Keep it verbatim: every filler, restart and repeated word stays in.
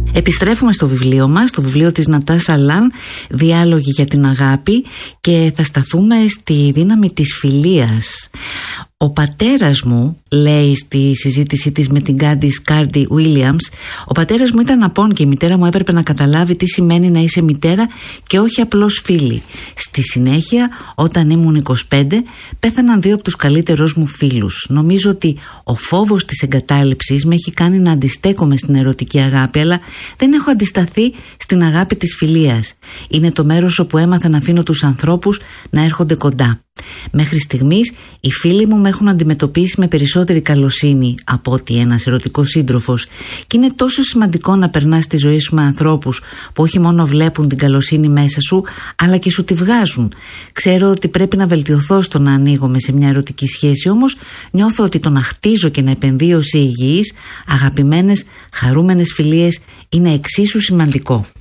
Επιστρέφουμε στο βιβλίο μας, το βιβλίο της Νατάσα Λαν, «Διάλογοι για την αγάπη», και θα σταθούμε στη δύναμη της φιλίας. Ο πατέρας μου, λέει στη συζήτησή της με την Κάντις Κάρντι Βίλιαμς, ο πατέρας μου ήταν απόν και η μητέρα μου έπρεπε να καταλάβει τι σημαίνει να είσαι μητέρα και όχι απλώς φίλη. Στη συνέχεια, όταν ήμουν είκοσι πέντε, πέθαναν δύο από τους καλύτερους μου φίλους. Νομίζω ότι ο φόβος της εγκατάλειψης με έχει κάνει να αντιστέκομαι στην ερωτική αγάπη, αλλά δεν έχω αντισταθεί στην αγάπη της φιλίας. Είναι το μέρος όπου έμαθα να αφήνω τους ανθρώπους να έρχονται κοντά. Μέχρι στιγμής οι φίλοι μου με έχουν αντιμετωπίσει με περισσότερη καλοσύνη από ότι ένας ερωτικός σύντροφος, και είναι τόσο σημαντικό να περνάς τη ζωή σου με ανθρώπους που όχι μόνο βλέπουν την καλοσύνη μέσα σου, αλλά και σου τη βγάζουν. Ξέρω ότι πρέπει να βελτιωθώ στο να ανοίγομαι σε μια ερωτική σχέση, όμως νιώθω ότι το να χτίζω και να επενδύω σε υγιείς, αγαπημένες, χαρούμενες φιλίες είναι εξίσου σημαντικό.